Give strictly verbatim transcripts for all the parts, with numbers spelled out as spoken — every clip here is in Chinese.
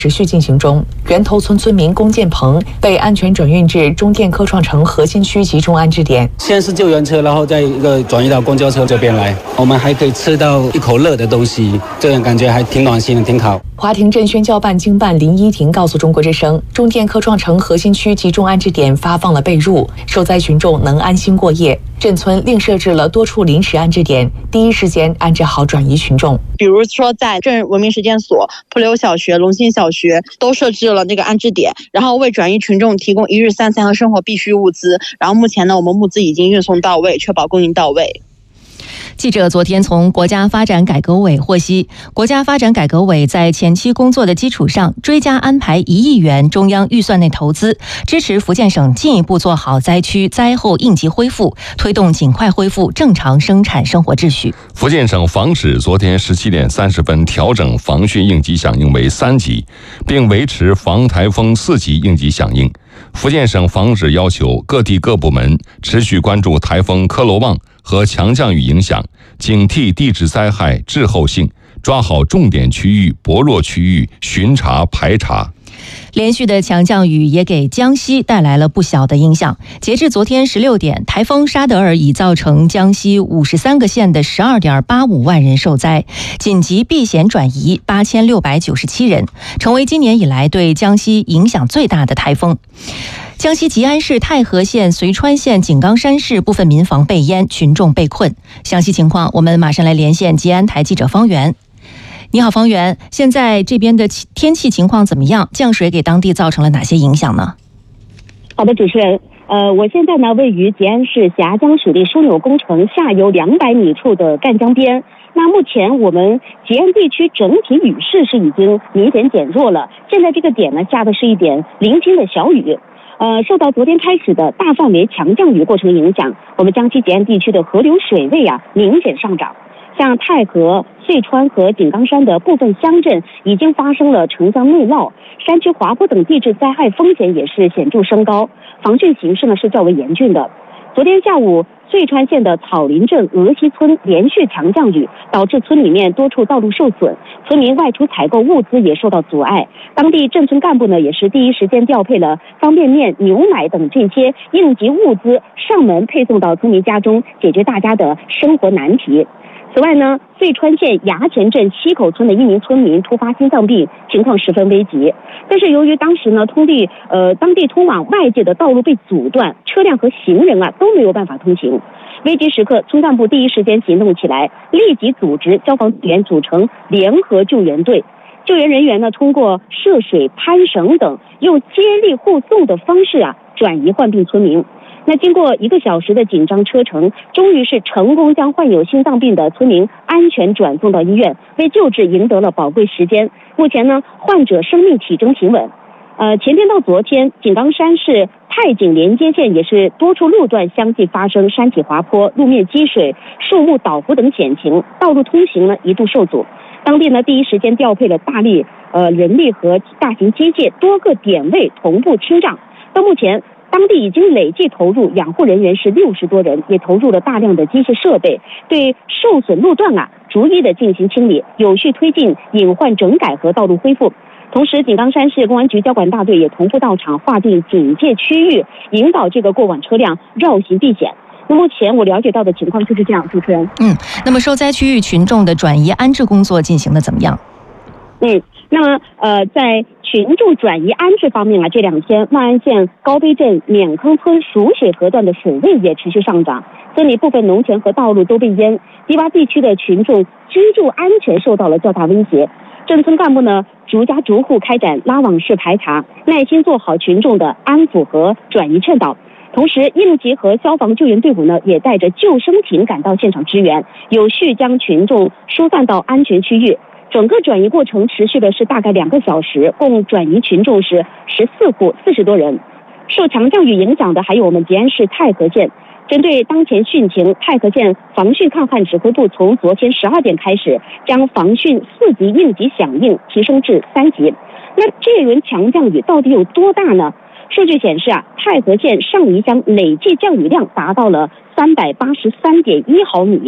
持续进行中。源头村村民龚建鹏被安全转运至中电科创城核心区集中安置点。 先是救援车，然后再一个转移到公交车这边来。我们还可以吃到一口热的东西，这样感觉还挺暖心的，挺好。 华亭镇宣教办经办林依婷告诉中国之声，中电科创城核心区集中安置点发放了被褥，受灾群众能安心过夜。镇村另设置了多处临时安置点，第一时间安置好转移群众。 比如说在镇文明实践所、普流小学、龙兴小学都设置了那个安置点，然后为转移群众提供一日三餐和生活必需物资。然后目前呢，我们物资已经运送到位，确保供应到位。 记者昨天从国家发展改革委获悉，国家发展改革委在前期工作的基础上，追加安排一亿元中央预算内投资，支持福建省进一步做好灾区灾后应急恢复，推动尽快恢复正常生产生活秩序。 福建省防指昨天十七点三十分调整防汛应急响应为三级，并维持防台风四级应急响应。福建省防指要求各地各部门持续关注台风科罗旺和强降雨影响，警惕地质灾害滞后性，抓好重点区域、薄弱区域，巡查排查。 连续的强降雨也给江西带来了不小的影响。截至昨天十六点，台风沙德尔已造成江西五十三个县的十二点八五万人受灾，紧急避险转移八千六百九十七人，成为今年以来对江西影响最大的台风。江西吉安市太和县、遂川县井冈山市部分民房被淹，群众被困。详细情况，我们马上来连线吉安台记者方圆。你好，方圆，现在这边的天气情况怎么样？降水给当地造成了哪些影响呢？ 好的，主持人，呃，我现在呢位于吉安市峡江水利枢纽工程下游两百米处的赣江边。那目前我们吉安地区整体雨势是已经明显减弱了，现在这个点呢下的是一点零星的小雨。呃，受到昨天开始的大范围强降雨过程影响，我们江西吉安地区的河流水位啊明显上涨。像太和、遂川和井冈山的部分乡镇已经发生了城乡内涝，山区滑坡等地质灾害风险也是显著升高，防汛形势呢是较为严峻的。昨天下午，遂川县的草林镇鹅溪村连续强降雨，导致村里面多处道路受损，村民外出采购物资也受到阻碍。当地镇村干部呢也是第一时间调配了方便面、牛奶等这些应急物资上门配送到村民家中，解决大家的生活难题。此外呢，遂川县衙前镇西口村的一名村民突发心脏病，情况十分危急。但是由于当时呢，通地呃当地通往外界的道路被阻断，车辆和行人啊都没有办法通行。危急时刻，村干部第一时间行动起来，立即组织消防队员组成联合救援队。救援人员呢，通过涉水、攀绳等，用接力护送的方式啊，转移患病村民。那经过一个小时的紧张车程，终于是成功将患有心脏病的村民安全转送到医院，为救治赢得了宝贵时间。目前呢，患者生命体征平稳。呃，前天到昨天，井冈山市太井连接线也是多处路段相继发生山体滑坡、路面积水、树木倒伏等险情，道路通行呢一度受阻。当地呢第一时间调配了大力呃人力和大型机械，多个点位同步清障。到目前，当地已经累计投入养护人员是六十多人，也投入了大量的机械设备，对受损路段啊逐一的进行清理，有序推进隐患整改和道路恢复。同时，井冈山市公安局交管大队也同步到场，划定警戒区域，引导这个过往车辆绕行避险。那目前我了解到的情况就是这样，主持人。 嗯，那么受灾区域群众的转移安置工作进行的怎么样？ 嗯，那么呃，在群众转移安置方面啊，这两天万安县高碑镇碾坑村蜀水河段的水位也持续上涨，村里部分农田和道路都被淹，低洼地区的群众居住安全受到了较大威胁。镇村干部呢，逐家逐户开展拉网式排查，耐心做好群众的安抚和转移劝导。同时，应急和消防救援队伍呢，也带着救生艇赶到现场支援，有序将群众疏散到安全区域。整个转移过程持续的是大概两个小时，共转移群众是十四户四十多人。受强降雨影响的还有我们吉安市太和县。针对当前汛情，太和县防汛抗旱指挥部从昨天十二点开始，将防汛四级应急响应提升至三级。那这轮强降雨到底有多大呢？数据显示啊，太和县上宜乡累计降雨量达到了三百八十三点一毫米，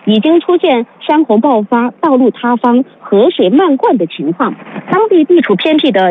已经出现山洪爆发、道路塌方、河水漫灌的情况。当地地处偏僻的